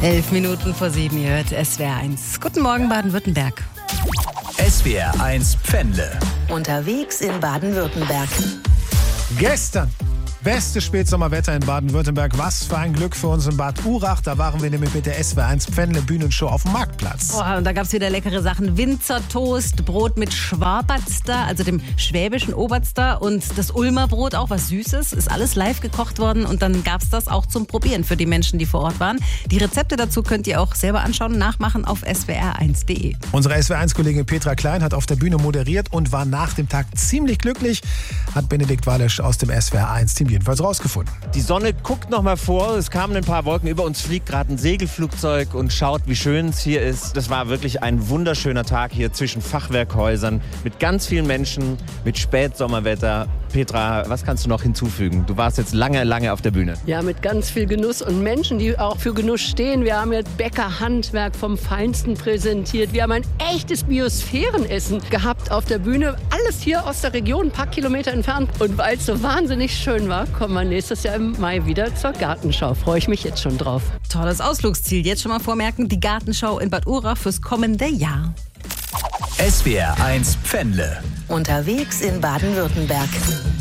11:07, ihr hört SWR 1. Guten Morgen, Baden-Württemberg. SWR 1 Pfändle. Unterwegs in Baden-Württemberg. Gestern beste Spätsommerwetter in Baden-Württemberg. Was für ein Glück für uns in Bad Urach. Da waren wir nämlich mit der SWR 1 Pfändle Bühnenshow auf dem Marktplatz. Oh, und da gab es wieder leckere Sachen. Winzertoast, Brot mit Schwabertster, also dem schwäbischen Oberster, und das Ulmer Brot, auch was Süßes. Ist alles live gekocht worden und dann gab es das auch zum Probieren für die Menschen, die vor Ort waren. Die Rezepte dazu könnt ihr auch selber anschauen, nachmachen auf swr1.de. Unsere SWR 1-Kollegin Petra Klein hat auf der Bühne moderiert und war nach dem Tag ziemlich glücklich, hat Benedikt Walesch aus dem SWR 1-Team jedenfalls rausgefunden. Die Sonne guckt noch mal vor, es kamen ein paar Wolken, über uns fliegt gerade ein Segelflugzeug und schaut, wie schön es hier ist. Das war wirklich ein wunderschöner Tag hier zwischen Fachwerkhäusern mit ganz vielen Menschen, mit Spätsommerwetter. Petra, was kannst du noch hinzufügen? Du warst jetzt lange auf der Bühne. Ja, mit ganz viel Genuss und Menschen, die auch für Genuss stehen. Wir haben jetzt Bäckerhandwerk vom Feinsten präsentiert. Wir haben ein echtes Biosphärenessen gehabt auf der Bühne. Alles hier aus der Region, ein paar Kilometer entfernt. Und weil es so wahnsinnig schön war, kommen wir nächstes Jahr im Mai wieder zur Gartenschau. Freue ich mich jetzt schon drauf. Tolles Ausflugsziel. Jetzt schon mal vormerken, die Gartenschau in Bad Urach fürs kommende Jahr. SWR 1 Pfändle. Unterwegs in Baden-Württemberg.